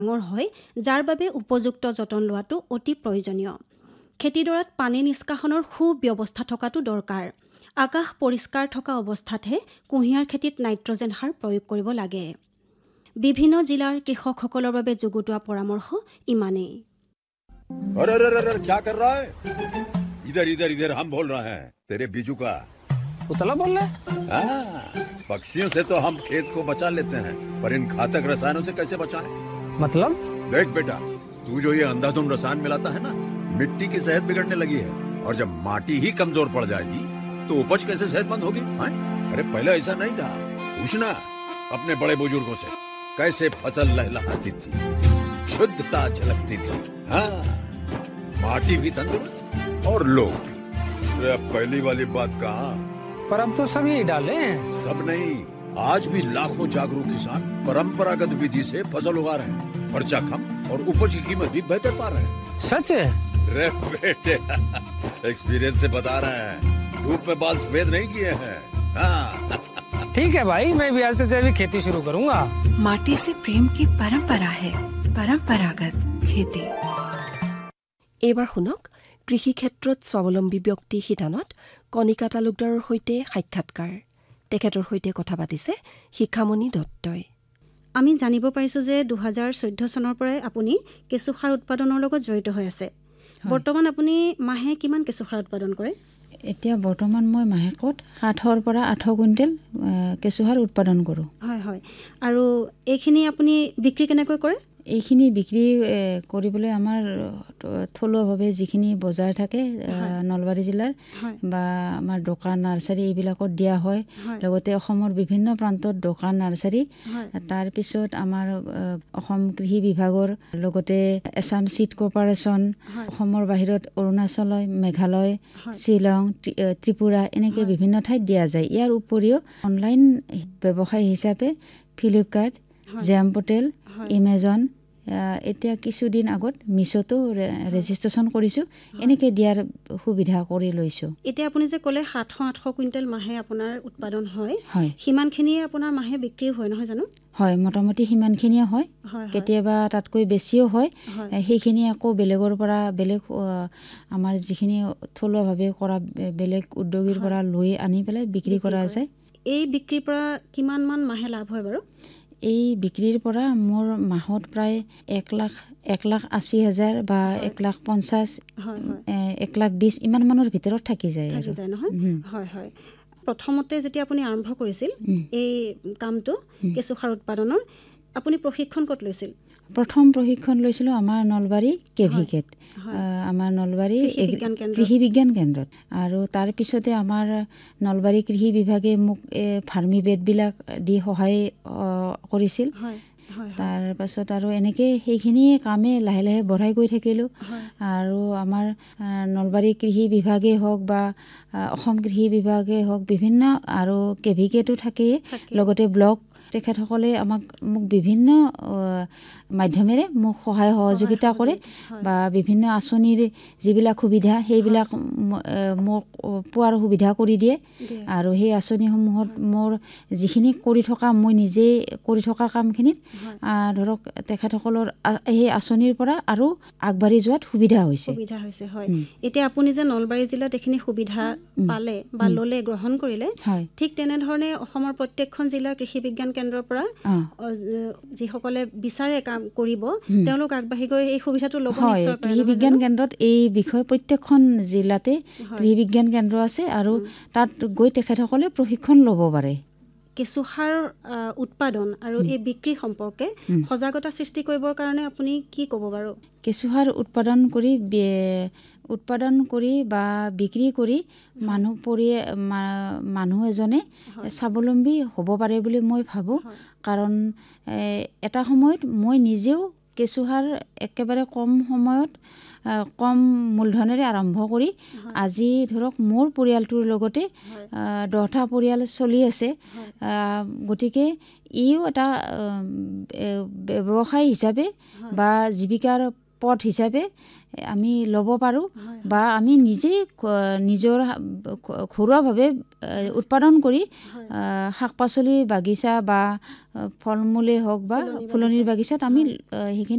ডাঙৰ হয়, যাৰ বাবে উপযুক্ত যতন লোৱাটো অতি প্ৰয়োজনীয়। খেতিডৰাত পানী নিষ্কাশনৰ সুব্যৱস্থা থকাটো দৰকাৰ। আকাশ পৰিষ্কাৰ থকা অৱস্থাতহে কুঁহিয়াৰ খেতিত নাইট্ৰজেন সাৰ প্ৰয়োগ কৰিব লাগে। বিভিন্ন জিলাৰ কৃষকসকলৰ বাবে যুগুতোৱা পৰামৰ্শ ইমানেই। अरे अरे अरे क्या कर रहा है? इधर इधर इधर हम बोल रहे हैं तेरे बीजू का। उतला बोल रहा है? हाँ, पक्षियों से तो हम खेत को बचा लेते हैं, पर इन घातक रसायनों से कैसे बचाएं? मतलब? देख बेटा, तू जो ये अंधाधुंध रसायन मिलाता है ना, मिट्टी की सेहत बिगड़ने लगी है। और जब माटी ही कमजोर पड़ जाएगी तो उपज कैसे सेहतमंद होगी? हाँ? अरे पहले ऐसा नहीं था। पूछना अपने बड़े बुजुर्गों से, कैसे फसल लहलहाती थी, शुद्धता झलकती थी। हाँ, माटी भी तंदुरुस्त और लोग भी। अरे अब पहली वाली बात कहाँ? पर अब तो सब यही डाले हैं। सब नहीं, आज भी लाखों जागरूक किसान परंपरागत विधि से फसल उगा रहे हैं। खर्चा कम और उपज की कीमत भी बेहतर पा रहे हैं। सच है? रे बेटे, एक्सपीरियंस से बता रहे हैं, धूप में बाल सफेद नहीं किए हैं। हाँ। ठीक है भाई, मैं भी आज से जैविक खेती शुरू करूंगा। माटी से प्रेम की परंपरा है परंपरागत खेती। এইবাৰ শুনক কৃষি ক্ষেত্ৰত স্বাৱলম্বী ব্যক্তি শিতানত কণিকা তালুকদাৰৰ সৈতে সাক্ষাৎকাৰ। তেখেতৰ সৈতে কথা পাতিছে শিখামণি দত্তই। আমি জানিব পাৰিছোঁ যে 2014 চনৰ পৰাই আপুনি কেঁচুসাৰ উৎপাদনৰ লগত জড়িত হৈ আছে। বৰ্তমান আপুনি মাহে কিমান কেঁচুসাৰ উৎপাদন কৰে? এতিয়া বৰ্তমান মই মাহেকত 7 পৰা 8 কুইণ্টেল কেঁচুসাৰ উৎপাদন কৰোঁ। হয় হয়। আৰু এইখিনি আপুনি বিক্ৰী কেনেকৈ কৰে? এইখিনি বিক্ৰী কৰিবলৈ আমাৰ থলুৱাভাৱে যিখিনি বজাৰ থাকে নলবাৰী জিলাৰ বা আমাৰ দোকান নাৰ্চাৰী এইবিলাকত দিয়া হয়। লগতে অসমৰ বিভিন্ন প্ৰান্তত দোকান নাৰ্চাৰী, তাৰপিছত আমাৰ অসম কৃষি বিভাগৰ লগতে এছাম চিড কৰ্পৰেশ্যন, অসমৰ বাহিৰত অৰুণাচল, মেঘালয়, শ্বিলং, ত্ৰিপুৰা এনেকৈ বিভিন্ন ঠাইত দিয়া যায়। ইয়াৰ উপৰিও অনলাইন ব্যৱসায় হিচাপে ফ্লিপকাৰ্ট, জেম পৰ্টেল, এমেজন, এতিয়া কিছুদিন আগত মিছতো ৰেজিষ্ট্ৰেশ্যন কৰিছোঁ। এনেকৈ দিয়াৰ সুবিধা কৰি লৈছোঁ। এতিয়া আপুনি যে ক'লে 700-800 কুইণ্টেল মাহে আপোনাৰ উৎপাদন হয়, সিমানখিনিয়ে আপোনাৰ মাহে বিক্ৰী হয় নহয় জানো? হয়, মোটামুটি সিমানখিনিয়ে হয়। কেতিয়াবা তাতকৈ বেছিও হয়। সেইখিনি আকৌ বেলেগৰ পৰা বেলেগ আমাৰ যিখিনি থলুৱাভাৱে কৰা বেলেগ উদ্যোগীৰ পৰা লৈ আনি পেলাই বিক্ৰী কৰা যায়। এই বিক্ৰীৰ পৰা কিমানমান মাহে লাভ হয় বাৰু? এই বিক্ৰীৰ পৰা মোৰ মাহত প্ৰায় 1,80,000 বা 1,50,000, 1,20,000 ইমান মানৰ ভিতৰত থাকি যায় নহয়? হয় হয়। প্ৰথমতে যেতিয়া আপুনি আৰম্ভ কৰিছিল এই কামটো কেঁচুসাৰ উৎপাদনৰ, আপুনি প্ৰশিক্ষণ ক'ত লৈছিল? প্ৰথম প্ৰশিক্ষণ লৈছিলোঁ আমাৰ নলবাৰী কেভিকেট, আমাৰ নলবাৰী কৃষি বিজ্ঞান কেন্দ্ৰত। আৰু তাৰপিছতে আমাৰ নলবাৰী কৃষি বিভাগে মোক ফাৰ্মি বেডবিলাক দি সহায় কৰিছিল। তাৰপাছত আৰু এনেকৈ সেইখিনি কামে লাহে লাহে বঢ়াই গৈ থাকিলোঁ। আৰু আমাৰ নলবাৰী কৃষি বিভাগেই হওক বা অসম কৃষি বিভাগেই হওক, বিভিন্ন আৰু কেভিকেটো থাকেই, লগতে ব্লক তেখেতসকলে মোক বিভিন্ন মাধ্যমেৰে মোক সহায় সহযোগিতা কৰে বা বিভিন্ন আঁচনিৰ যিবিলাক সুবিধা সেইবিলাক মোক পোৱাৰ সুবিধা কৰি দিয়ে। আৰু সেই আঁচনিসমূহত মোৰ যিখিনি কৰি থকা, মই নিজেই কৰি থকা কামখিনিত ধৰক তেখেতসকলৰ সেই আঁচনিৰ পৰা আৰু আগবাঢ়ি যোৱাত সুবিধা হৈছে। হয়। এতিয়া আপুনি যে নলবাৰী জিলাত এইখিনি সুবিধা পালে বা ল'লে, গ্ৰহণ কৰিলে, ঠিক তেনেধৰণে অসমৰ প্ৰত্যেকখন জিলাৰ কৃষি বিজ্ঞান কেন্দ্ৰৰ পৰা যিসকলে বিচাৰে কাম কৰিব, তেওঁলোক আগবাঢ়ি গৈ এই সুবিধাটো ল'ব নিশ্চয় পাৰে। কৃষি বিজ্ঞান কেন্দ্ৰত এই বিষয়ে প্ৰত্যেকখন জিলাতে কৃষি বিজ্ঞান কেন্দ্ৰ আছে আৰু তাত গৈ তেখেতসকলে প্ৰশিক্ষণ ল'ব পাৰে। কেঁচুসাৰ উৎপাদন আৰু এই বিক্ৰী সম্পৰ্কে সজাগতা সৃষ্টি কৰিবৰ কাৰণে আপুনি কি ক'ব বাৰু? কেঁচুসাৰ উৎপাদন কৰি বা বিক্ৰী কৰি মানুহ এজনে স্বাৱলম্বী হ'ব পাৰে বুলি মই ভাবোঁ। কাৰণ এটা সময়ত মই নিজেও কেঁচুসাৰ একেবাৰে কম সময়ত কম মূলধনেৰে আৰম্ভ কৰি আজি ধৰক মোৰ পৰিয়ালটোৰ লগতে 10টা পৰিয়াল চলি আছে। গতিকে ইও এটা ব্যৱসায় হিচাপে বা জীৱিকাৰ পথ হিচাপে আমি ল'ব পাৰোঁ বা আমি নিজেই নিজৰ ঘৰুৱাভাৱে উৎপাদন কৰি শাক পাচলি বাগিচা বা ফল মূলেই হওক বা ফুলনিৰ বাগিচাত আমি সেইখিনি